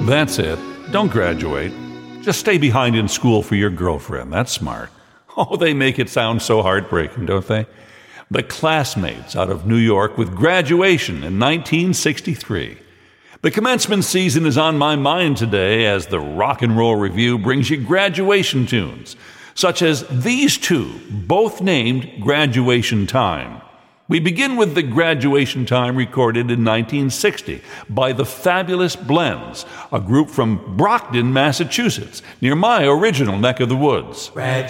That's it. Don't graduate. Just stay behind in school for your girlfriend. That's smart. Oh, they make it sound so heartbreaking, don't they? The Classmates out of New York with Graduation in 1963. The commencement season is on my mind today as the Rock and Roll Review brings you graduation tunes, such as these two, both named Graduation Time. We begin with the Graduation Time recorded in 1960 by the Fabulous Blends, a group from Brockton, Massachusetts, near my original neck of the woods.